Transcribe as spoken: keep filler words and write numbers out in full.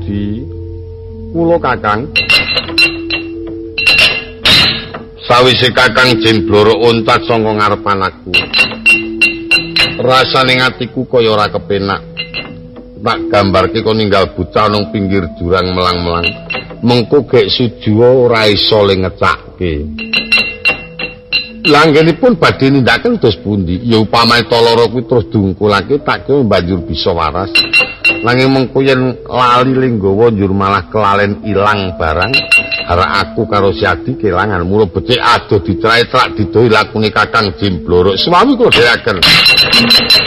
pundi? Kula Kakang. Sawise Kakang Jembloro untat saka ngarepan aku. Rasane atiku kaya ora kepenak. Tak gambarke kok ninggal bocah nang pinggir jurang melang-melang. Mengko gek Sujiwa ora iso le ngecakke. Langgenipun badhe nindakaken dos pundi? Ya upamane Talara kuwi terus dungkulake tak kira banjur bisa waras. Nanging mengko yen lali lenggawa njur malah kelalen ilang barang. Hara aku karo si Adi kelangan mula becik adoh dicrai trak didohi lakune Kakang Jembloro. Suwami kula dherekaken.